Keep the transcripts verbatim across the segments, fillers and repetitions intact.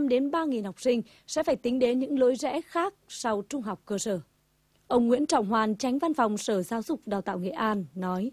trăm đến ba nghìn học sinh sẽ phải tính đến những lối rẽ khác sau trung học cơ sở. Ông Nguyễn Trọng Hoàn, Chánh Văn phòng Sở Giáo dục Đào tạo Nghệ An nói: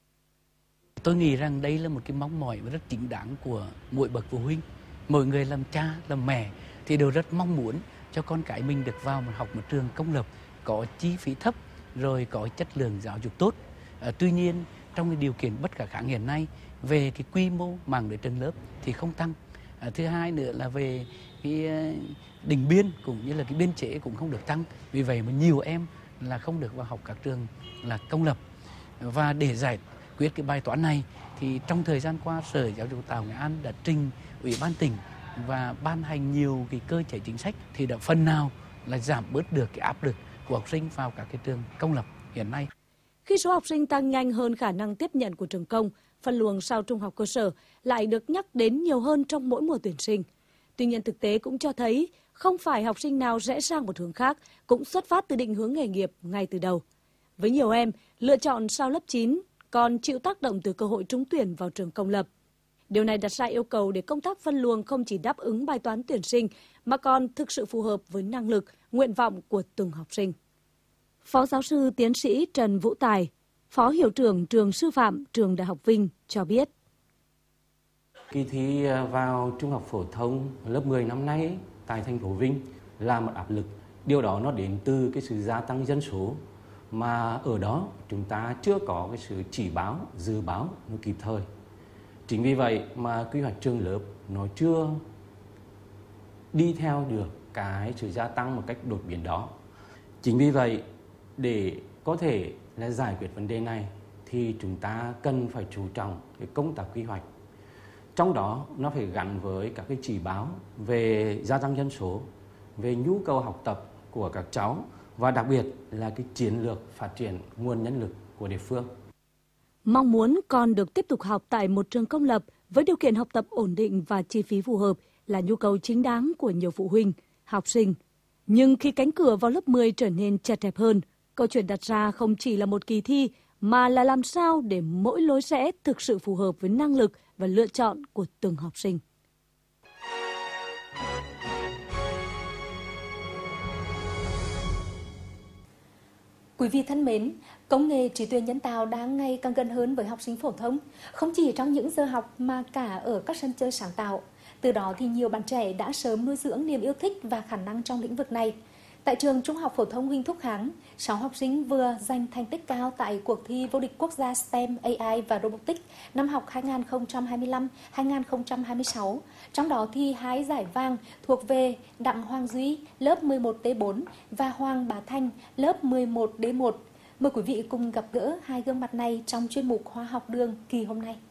Tôi nghĩ rằng đây là một cái mong mỏi rất chính đáng của mỗi bậc phụ huynh. Mỗi người làm cha, làm mẹ thì đều rất mong muốn cho con cái mình được vào một học một trường công lập có chi phí thấp, rồi có chất lượng giáo dục tốt. À, tuy nhiên, trong cái điều kiện bất khả kháng hiện nay, về cái quy mô mạng lưới trường lớp thì không tăng. À, thứ hai nữa là về cái định biên cũng như là cái biên chế cũng không được tăng. Vì vậy mà nhiều em là không được vào học các trường là công lập. Và để giải quyết cái bài toán này thì trong thời gian qua, Sở Giáo dục Đào tạo Nghệ An đã trình Ủy ban tỉnh và ban hành nhiều cái cơ chế chính sách thì đã phần nào là giảm bớt được cái áp lực của học sinh vào các cái trường công lập hiện nay. Khi số học sinh tăng nhanh hơn khả năng tiếp nhận của trường công, phân luồng sau trung học cơ sở lại được nhắc đến nhiều hơn trong mỗi mùa tuyển sinh. Tuy nhiên thực tế cũng cho thấy không phải học sinh nào rẽ sang một hướng khác cũng xuất phát từ định hướng nghề nghiệp ngay từ đầu. Với nhiều em, lựa chọn sau lớp chín còn chịu tác động từ cơ hội trúng tuyển vào trường công lập. Điều này đặt ra yêu cầu để công tác phân luồng không chỉ đáp ứng bài toán tuyển sinh mà còn thực sự phù hợp với năng lực, nguyện vọng của từng học sinh. Phó giáo sư tiến sĩ Trần Vũ Tài, Phó Hiệu trưởng Trường Sư phạm Trường Đại học Vinh cho biết. Kỳ thi vào trung học phổ thông lớp mười năm nay tại thành phố Vinh là một áp lực. Điều đó nó đến từ cái sự gia tăng dân số mà ở đó chúng ta chưa có cái sự chỉ báo, dự báo nó kịp thời. Chính vì vậy mà quy hoạch trường lớp nó chưa đi theo được cái sự gia tăng một cách đột biến đó. Chính vì vậy để có thể là giải quyết vấn đề này thì chúng ta cần phải chú trọng cái công tác quy hoạch. Trong đó nó phải gắn với các cái chỉ báo về gia tăng dân số, về nhu cầu học tập của các cháu và đặc biệt là cái chiến lược phát triển nguồn nhân lực của địa phương. Mong muốn con được tiếp tục học tại một trường công lập với điều kiện học tập ổn định và chi phí phù hợp là nhu cầu chính đáng của nhiều phụ huynh, học sinh. Nhưng khi cánh cửa vào lớp mười trở nên chật hẹp hơn, câu chuyện đặt ra không chỉ là một kỳ thi mà là làm sao để mỗi lối rẽ thực sự phù hợp với năng lực và lựa chọn của từng học sinh. Quý vị thân mến, công nghệ trí tuệ nhân tạo đang ngày càng gần hơn với học sinh phổ thông, không chỉ trong những giờ học mà cả ở các sân chơi sáng tạo. Từ đó thì nhiều bạn trẻ đã sớm nuôi dưỡng niềm yêu thích và khả năng trong lĩnh vực này. Tại trường Trung học phổ thông Huỳnh Thúc Kháng, sáu học sinh vừa giành thành tích cao tại cuộc thi vô địch quốc gia STEM, a i và Robotics năm học hai nghìn không trăm hai mươi lăm hai nghìn không trăm hai mươi sáu. Trong đó thì hai giải vàng thuộc về Đặng Hoàng Duy, lớp mười một D bốn và Hoàng Bá Thanh, lớp mười một D một. Mời quý vị cùng gặp gỡ hai gương mặt này trong chuyên mục Khoa học đường kỳ hôm nay.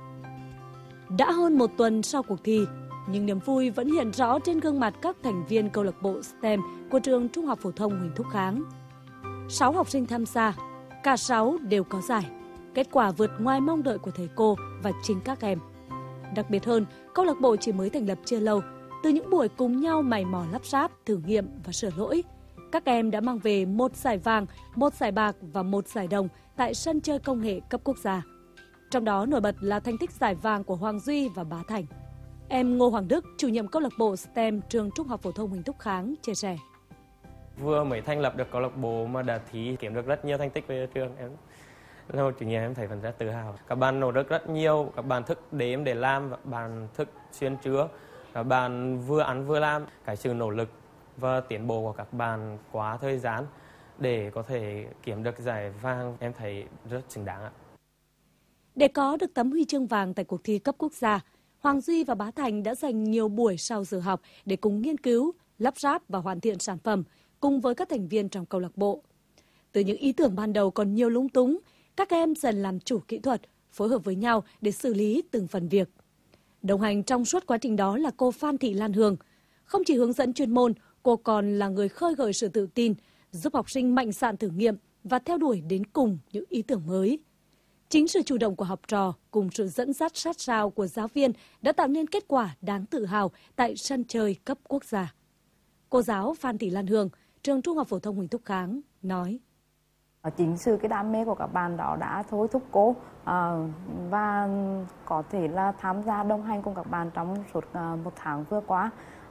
Đã hơn một tuần sau cuộc thi, nhưng niềm vui vẫn hiện rõ trên gương mặt các thành viên câu lạc bộ STEM của trường Trung học phổ thông Huỳnh Thúc Kháng. Sáu học sinh tham gia, cả sáu đều có giải. Kết quả vượt ngoài mong đợi của thầy cô và chính các em. Đặc biệt hơn, câu lạc bộ chỉ mới thành lập chưa lâu, từ những buổi cùng nhau mày mò lắp ráp, thử nghiệm và sửa lỗi, các em đã mang về một giải vàng, một giải bạc và một giải đồng tại sân chơi công nghệ cấp quốc gia. Trong đó nổi bật là thành tích giải vàng của Hoàng Duy và Bá Thành. Em Ngô Hoàng Đức, chủ nhiệm câu lạc bộ STEM trường Trung học phổ thông Huỳnh Thúc Kháng chia sẻ. Vừa mới thành lập được câu lạc bộ mà đã thi kiếm được rất nhiều thành tích về trường, em là một chủ nhiệm em thấy phần rất tự hào. Các bạn nỗ lực rất nhiều, các bạn thức đêm để làm, các bạn thức xuyên trưa, các bạn vừa ăn vừa làm. Cái sự nỗ lực và tiến bộ của các bạn quá thời gian để có thể kiếm được giải vàng em thấy rất xứng đáng ạ. Để có được tấm huy chương vàng tại cuộc thi cấp quốc gia, Hoàng Duy và Bá Thành đã dành nhiều buổi sau giờ học để cùng nghiên cứu, lắp ráp và hoàn thiện sản phẩm cùng với các thành viên trong câu lạc bộ. Từ những ý tưởng ban đầu còn nhiều lúng túng, các em dần làm chủ kỹ thuật, phối hợp với nhau để xử lý từng phần việc. Đồng hành trong suốt quá trình đó là cô Phan Thị Lan Hương. Không chỉ hướng dẫn chuyên môn, cô còn là người khơi gợi sự tự tin, giúp học sinh mạnh dạn thử nghiệm và theo đuổi đến cùng những ý tưởng mới. Chính sự chủ động của học trò cùng sự dẫn dắt sát sao của giáo viên đã tạo nên kết quả đáng tự hào tại sân chơi cấp quốc gia. Cô giáo Phan Thị Lan Hương, trường Trung học phổ thông Huỳnh Thúc Kháng nói: Chính sự cái đam mê của các bạn đó đã thôi thúc cô à, và có thể là tham gia đồng hành cùng các bạn trong suốt uh, một tháng vừa qua.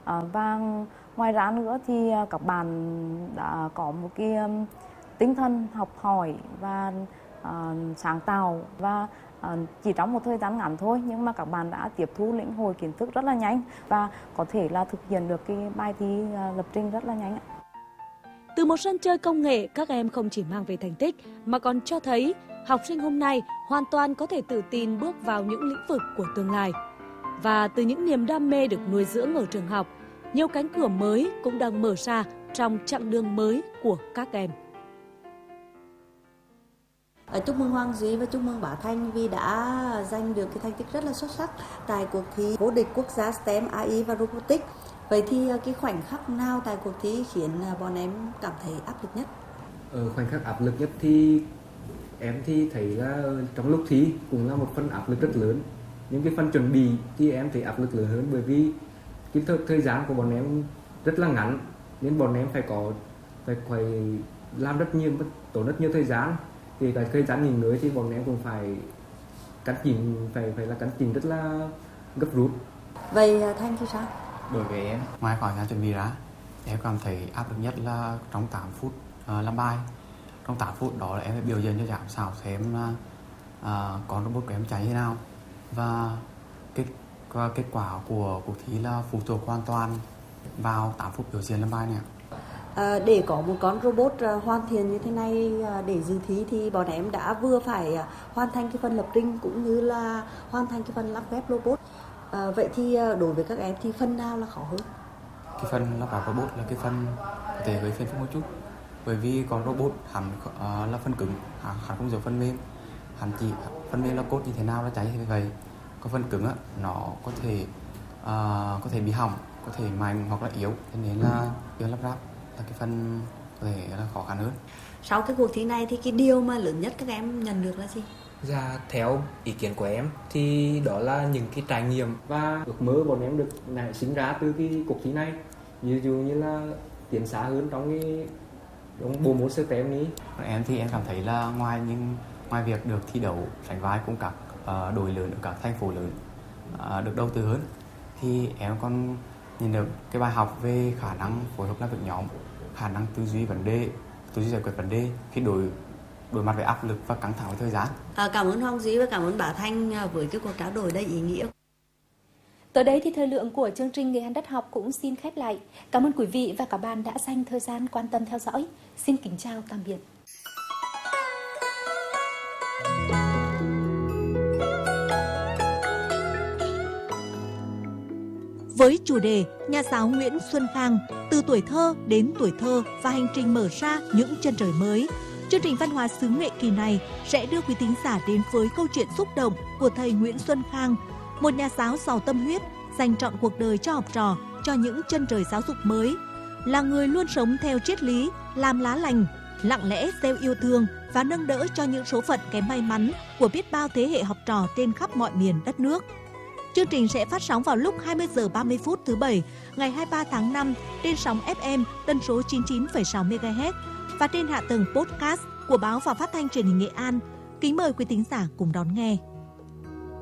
À, và ngoài ra nữa thì các bạn đã có một cái um, tinh thần học hỏi và uh, sáng tạo, và uh, chỉ trong một thời gian ngắn thôi nhưng mà các bạn đã tiếp thu lĩnh hội kiến thức rất là nhanh và có thể là thực hiện được cái bài thi uh, lập trình rất là nhanh. Từ một sân chơi công nghệ, các em không chỉ mang về thành tích mà còn cho thấy học sinh hôm nay hoàn toàn có thể tự tin bước vào những lĩnh vực của tương lai. Và từ những niềm đam mê được nuôi dưỡng ở trường học, nhiều cánh cửa mới cũng đang mở ra trong chặng đường mới của các em. Chúc mừng Hoàng Duy và chúc mừng Bá Thanh vì đã giành được cái thành tích rất là xuất sắc tại cuộc thi vô địch quốc gia STEM, a i và Robotics. Vậy thì cái khoảnh khắc nào tại cuộc thi khiến bọn em cảm thấy áp lực nhất? Ở khoảnh khắc áp lực nhất thì em thì thấy là trong lúc thi cũng là một phần áp lực rất lớn. Những cái phần chuẩn bị thì em thấy áp lực lớn hơn, bởi vì cái thời, thời gian của bọn em rất là ngắn nên bọn em phải có phải phải làm rất nhiều, tốn rất nhiều thời gian. Thì cái thời gian nghỉ ngơi thì bọn em cũng phải cắn chỉnh phải phải là cắn chỉnh rất là gấp rút. Vậy Thanh thì sao? Đối với em, ngoài khoảng thời gian chuẩn bị ra, em cảm thấy áp lực nhất là trong tám phút uh, làm bài. Trong tám phút đó là em phải biểu diễn cho giám khảo xem uh, con robot của em chạy như nào, và kết và kết quả của cuộc thi là phụ thuộc hoàn toàn vào tám phút biểu diễn làm bài này. À, để có một con robot uh, hoàn thiện như thế này uh, để dự thi thì bọn em đã vừa phải uh, hoàn thành cái phần lập trình cũng như là hoàn thành cái phần lắp ghép robot. À, vậy thì uh, đối với các em thì phần nào là khó hơn? Cái phần lắp ghép robot là cái phần có thể gây phiền phức một chút, bởi vì con robot hẳn uh, là phần cứng, hẳn, hẳn không giống phần mềm. Hẳn chỉ phần mềm là code như thế nào là cháy như vậy, còn phần cứng á, nó có thể uh, có thể bị hỏng, có thể mạnh hoặc là yếu, cho nên là việc lắp ráp là cái phần có thể là khó khăn hơn. Sau cái cuộc thi này thì cái điều mà lớn nhất các em nhận được là gì? Dạ, theo ý kiến của em thì đó là những cái trải nghiệm và ước mơ bọn em được nảy sinh ra từ cái cuộc thi này. Ví dụ như là tiến xa hơn trong cái trong bộ môn STEM này. Còn em thì em cảm thấy là ngoài những ngoài việc được thi đấu sánh vai cùng các uh, đội lớn ở các thành phố lớn uh, được đầu tư hơn, thì em còn nhìn được cái bài học về khả năng phối hợp làm việc nhóm, khả năng tư duy vấn đề, tư duy giải quyết vấn đề khi đối đối mặt với áp lực và căng thẳng với thời gian. À, cảm ơn Hoàng Duy và cảm ơn Bá Thanh với cái cuộc trao đổi đầy ý nghĩa. Tới đây thì thời lượng của chương trình Người Hàn Đất Học cũng xin khép lại. Cảm ơn quý vị và các bạn đã dành thời gian quan tâm theo dõi. Xin kính chào tạm biệt. Với chủ đề Nhà giáo Nguyễn Xuân Khang, từ tuổi thơ đến tuổi thơ và hành trình mở ra những chân trời mới, chương trình văn hóa xứ Nghệ kỳ này sẽ đưa quý thính giả đến với câu chuyện xúc động của thầy Nguyễn Xuân Khang, một nhà giáo giàu tâm huyết, dành trọn cuộc đời cho học trò, cho những chân trời giáo dục mới, là người luôn sống theo triết lý làm lá lành, lặng lẽ gieo yêu thương và nâng đỡ cho những số phận kém may mắn của biết bao thế hệ học trò trên khắp mọi miền đất nước. Chương trình sẽ phát sóng vào lúc hai mươi giờ ba mươi phút thứ Bảy, ngày hai mươi ba tháng năm trên sóng ép em tần số chín mươi chín phẩy sáu mê ga héc và trên hạ tầng podcast của Báo và Phát thanh Truyền hình Nghệ An. Kính mời quý thính giả cùng đón nghe.